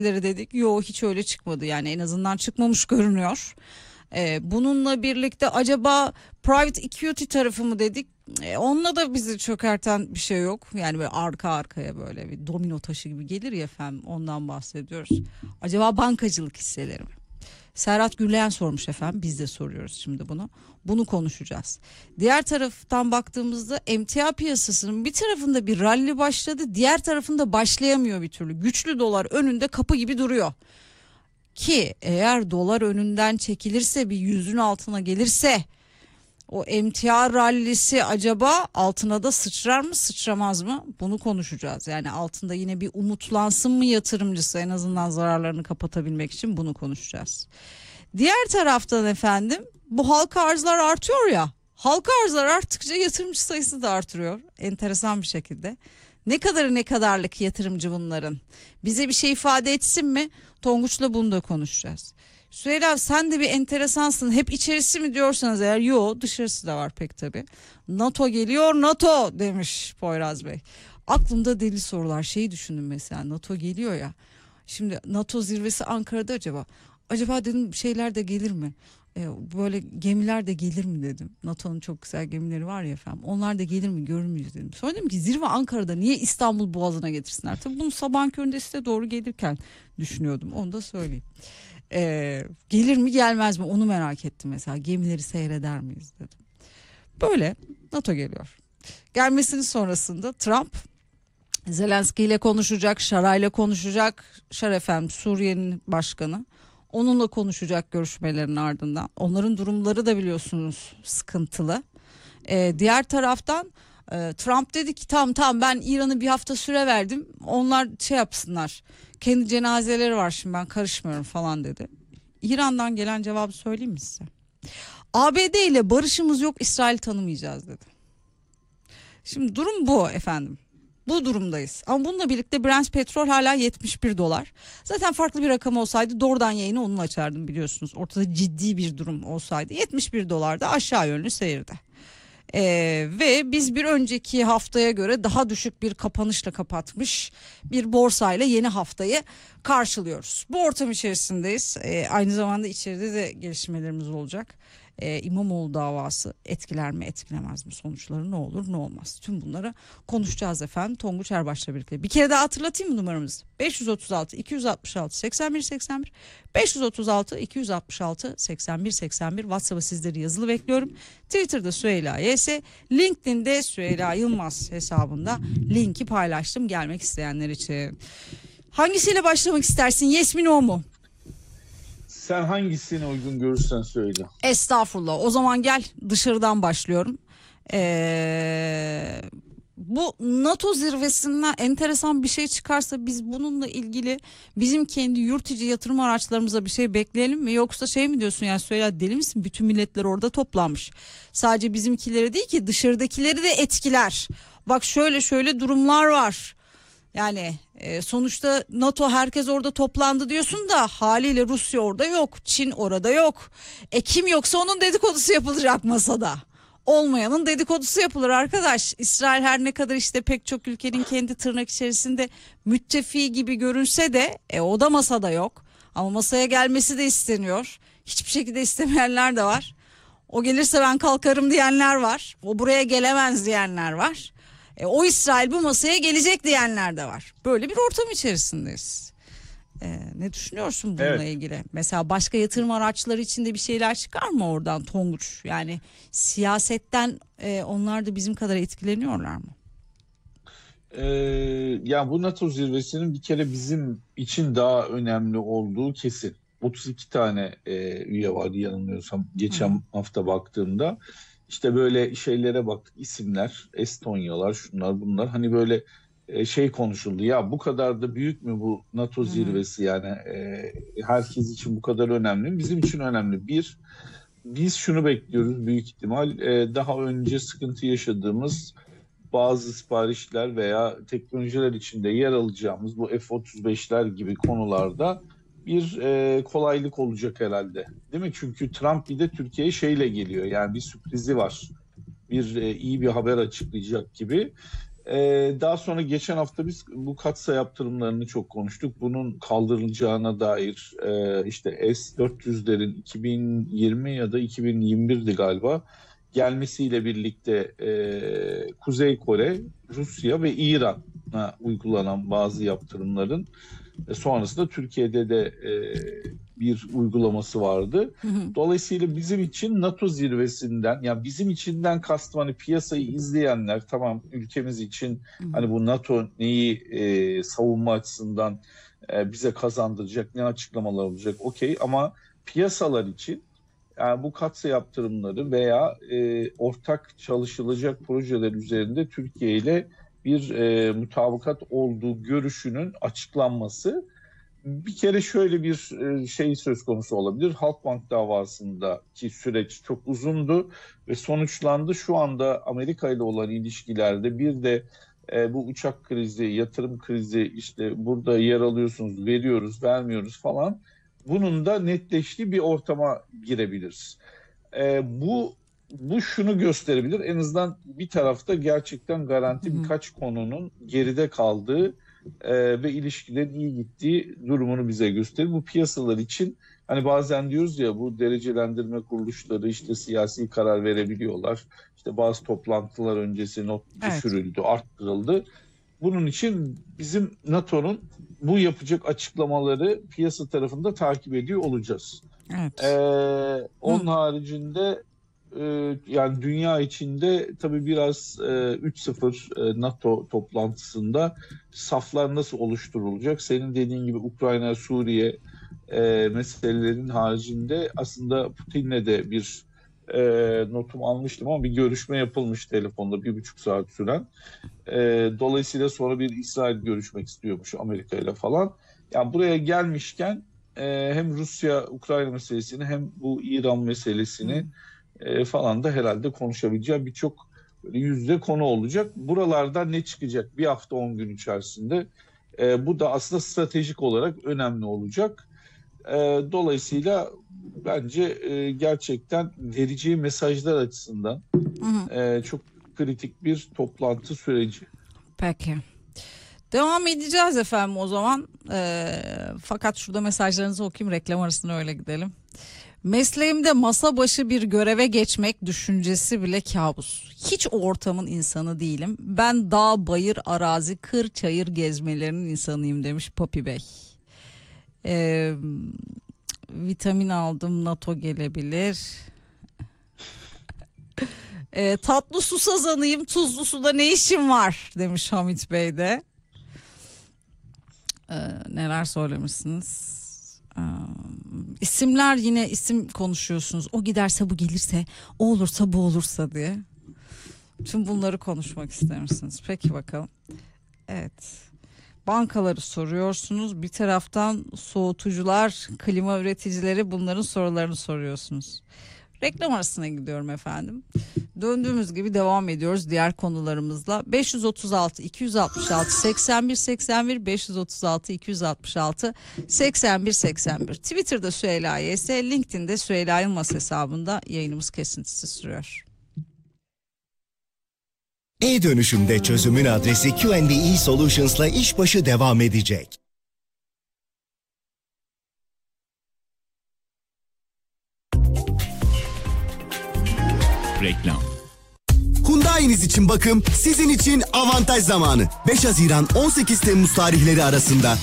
dedik. Yo, hiç öyle çıkmadı, yani en azından çıkmamış görünüyor. Bununla birlikte acaba private equity tarafı mı dedik? Onunla da bizi çökerten bir şey yok. Yani böyle arka arkaya böyle bir domino taşı gibi gelir ya efendim, ondan bahsediyoruz. Acaba bankacılık hisseleri mi? Serhat Gürleyen sormuş efendim, biz de soruyoruz şimdi bunu. Bunu konuşacağız. Diğer taraftan baktığımızda emtia piyasasının bir tarafında bir ralli başladı, diğer tarafında başlayamıyor bir türlü. Güçlü dolar önünde kapı gibi duruyor. Ki eğer dolar önünden çekilirse, bir 100'ün altına gelirse, o emtia rallisi acaba altına da sıçrar mı sıçramaz mı, bunu konuşacağız. Yani altında yine bir umutlansın mı yatırımcısı, en azından zararlarını kapatabilmek için bunu konuşacağız. Diğer taraftan efendim, bu halka arzlar artıyor ya, halka arzlar arttıkça yatırımcı sayısı da artıyor enteresan bir şekilde. Ne kadarı ne kadarlık yatırımcı bunların, bize bir şey ifade etsin mi? Tonguç'la bunu da konuşacağız. Süheyla, sen de bir enteresansın. Hep içerisi mi diyorsanız eğer, yo, dışarısı da var pek tabii. NATO geliyor, NATO demiş Poyraz Bey. Aklımda deli sorular, şeyi düşündüm mesela, NATO geliyor ya. Şimdi NATO zirvesi Ankara'da, acaba dedim şeyler de gelir mi? Böyle gemiler de gelir mi dedim. NATO'nun çok güzel gemileri var ya efendim. Onlar da gelir mi, görür müyüz dedim. Sonra dedim ki zirve Ankara'da, niye İstanbul Boğazı'na getirsinler? Tabii bunu sabahın köründe size doğru gelirken düşünüyordum, onu da söyleyeyim. Gelir mi gelmez mi, onu merak ettim mesela. Gemileri seyreder miyiz dedim. Böyle NATO geliyor. Gelmesinin sonrasında Trump Zelenski ile konuşacak, Şara ile konuşacak. Şara efendim Suriye'nin başkanı. Onunla konuşacak görüşmelerin ardından. Onların durumları da biliyorsunuz sıkıntılı. Diğer taraftan Trump dedi ki tamam ben İran'ı bir hafta süre verdim. Onlar şey yapsınlar. Kendi cenazeleri var, şimdi ben karışmıyorum falan dedi. İran'dan gelen cevabı söyleyeyim mi size? ABD ile barışımız yok, İsrail tanımayacağız dedi. Şimdi durum bu efendim. Bu durumdayız. Ama bununla birlikte Brent petrol hala 71 dolar. Zaten farklı bir rakam olsaydı doğrudan yayını onunla açardım biliyorsunuz. Ortada ciddi bir durum olsaydı 71 dolarda aşağı yönlü seyirde. Ve biz bir önceki haftaya göre daha düşük bir kapanışla kapatmış bir borsayla yeni haftayı karşılıyoruz. Bu ortam içerisindeyiz. Aynı zamanda içeride de gelişmelerimiz olacak. İmamoğlu davası etkiler mi etkilemez mi, sonuçları ne olur ne olmaz, tüm bunları konuşacağız efendim Tonguç Erbaş'la birlikte. Bir kere daha hatırlatayım mı numaramızı? 536 266 81 81 536 266 81 81. WhatsApp'a sizleri yazılı bekliyorum. Twitter'da Süheyla YS, LinkedIn'de Süheyla Yılmaz hesabında linki paylaştım gelmek isteyenler için. Hangisiyle başlamak istersin, yes mi no mu? Sen hangisini uygun görürsen söyle. Estağfurullah. O zaman gel dışarıdan başlıyorum. Bu NATO zirvesinden enteresan bir şey çıkarsa biz bununla ilgili bizim kendi yurt içi yatırım araçlarımıza bir şey bekleyelim mi? Yoksa şey mi diyorsun, yani söyle, deli misin? Bütün milletler orada toplanmış. Sadece bizimkileri değil ki, dışarıdakileri de etkiler. Bak şöyle durumlar var. Yani sonuçta NATO, herkes orada toplandı diyorsun da haliyle Rusya orada yok, Çin orada yok. Kim yoksa onun dedikodusu yapılacak masada. Olmayanın dedikodusu yapılır arkadaş. İsrail her ne kadar işte pek çok ülkenin kendi tırnak içerisinde müttefiği gibi görünse de o da masada yok. Ama masaya gelmesi de isteniyor. Hiçbir şekilde istemeyenler de var. O gelirse ben kalkarım diyenler var. O buraya gelemez diyenler var. O İsrail bu masaya gelecek diyenler de var. Böyle bir ortam içerisindeyiz. Ne düşünüyorsun bununla ilgili? Mesela başka yatırım araçları içinde bir şeyler çıkar mı oradan Tonguç? Yani siyasetten onlar da bizim kadar etkileniyorlar mı? Yani bu NATO zirvesinin bir kere bizim için daha önemli olduğu kesin. 32 tane üye var yanılmıyorsam geçen hafta baktığımda. İşte böyle şeylere baktık, isimler, Estonyalar, şunlar bunlar, hani böyle şey konuşuldu ya, bu kadar da büyük mü bu NATO zirvesi, yani herkes için bu kadar önemli mi? Bizim için önemli. Biz şunu bekliyoruz büyük ihtimal, daha önce sıkıntı yaşadığımız bazı siparişler veya teknolojiler içinde yer alacağımız bu F-35'ler gibi konularda bir kolaylık olacak herhalde. Değil mi? Çünkü Trump bir de Türkiye'ye şeyle geliyor. Yani bir sürprizi var. İyi bir haber açıklayacak gibi. Daha sonra geçen hafta biz bu katsa yaptırımlarını çok konuştuk. Bunun kaldırılacağına dair işte S-400'lerin 2020 ya da 2021'di galiba gelmesiyle birlikte Kuzey Kore, Rusya ve İran'a uygulanan bazı yaptırımların sonrasında Türkiye'de de bir uygulaması vardı. Hı hı. Dolayısıyla bizim için NATO zirvesinden, yani bizim içinden kastım hani piyasayı izleyenler, tamam ülkemiz için Hı hı. hani bu NATO neyi savunma açısından bize kazandıracak, ne açıklamalar olacak, okey, ama piyasalar için yani bu katsa yaptırımları veya ortak çalışılacak projeler üzerinde Türkiye ile bir mutabakat olduğu görüşünün açıklanması, bir kere şöyle bir şey söz konusu olabilir. Halkbank davasındaki süreç çok uzundu ve sonuçlandı. Şu anda Amerika ile olan ilişkilerde bir de bu uçak krizi, yatırım krizi, işte burada yer alıyorsunuz, veriyoruz, vermiyoruz falan. Bunun da netleştiği bir ortama girebiliriz. Bu şunu gösterebilir. En azından bir tarafta gerçekten garanti birkaç konunun geride kaldığı ve ilişkilerin iyi gittiği durumunu bize gösterir. Bu piyasalar için hani bazen diyoruz ya, bu derecelendirme kuruluşları işte siyasi karar verebiliyorlar. İşte bazı toplantılar öncesi not düşürüldü, arttırıldı. Bunun için bizim NATO'nun bu yapacak açıklamaları piyasa tarafında takip ediyor olacağız. Evet. Onun haricinde yani dünya içinde tabii biraz 3-0 NATO toplantısında saflar nasıl oluşturulacak? Senin dediğin gibi Ukrayna, Suriye meselelerinin haricinde aslında Putin'le de bir notumu almıştım ama bir görüşme yapılmış telefonda 1,5 saat süren. Dolayısıyla sonra bir İsrail görüşmek istiyormuş Amerika ile falan. Yani buraya gelmişken hem Rusya-Ukrayna meselesini hem bu İran meselesini falan da herhalde konuşabileceği birçok yüzde konu olacak. Buralarda ne çıkacak bir hafta 10 gün içerisinde? Bu da aslında stratejik olarak önemli olacak. Dolayısıyla bence gerçekten vereceği mesajlar açısından çok kritik bir toplantı süreci. Peki. Devam edeceğiz efendim o zaman. Fakat şurada mesajlarınızı okuyayım, reklam arasında öyle gidelim. Mesleğimde masa başı bir göreve geçmek düşüncesi bile kabus. Hiç o ortamın insanı değilim. Ben dağ, bayır, arazi, kır, çayır gezmelerinin insanıyım demiş Papi Bey. Vitamin aldım, NATO gelebilir. Tatlı su sazanıyım, tuzlu suda ne işim var demiş Hamit Bey de. Neler söylemişsiniz? İsimler, yine isim konuşuyorsunuz. O giderse bu gelirse, o olursa bu olursa diye. Tüm bunları konuşmak istemişsiniz. Peki bakalım. Evet. Bankaları soruyorsunuz. Bir taraftan soğutucular, klima üreticileri, bunların sorularını soruyorsunuz. Reklam arasına gidiyorum efendim. Döndüğümüz gibi devam ediyoruz diğer konularımızla. 536 266 81 81 536 266 81 81. Twitter'da Süheyla YS, LinkedIn'de Süheyla Yılmaz hesabında yayınımız kesintisiz sürüyor. E-dönüşümde çözümün adresi Q&E Solutions'la işbaşı devam edecek. Reklam. Hyundai'niz için bakım sizin için avantaj zamanı. 5 Haziran 18 Temmuz tarihleri arasında